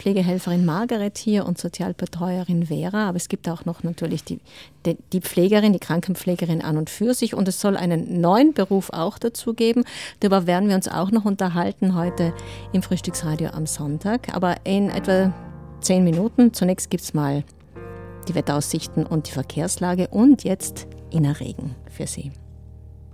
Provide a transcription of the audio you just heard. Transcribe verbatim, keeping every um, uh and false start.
Pflegehelferin Margaret hier und Sozialbetreuerin Vera, aber es gibt auch noch natürlich die, die, die Pflegerin, die Krankenpflegerin an und für sich und es soll einen neuen Beruf auch dazu geben. Darüber werden wir uns auch noch unterhalten heute im Frühstücksradio am Sonntag, aber in etwa zehn Minuten. Zunächst gibt es mal die Wetteraussichten und die Verkehrslage und jetzt Ina Regen für Sie.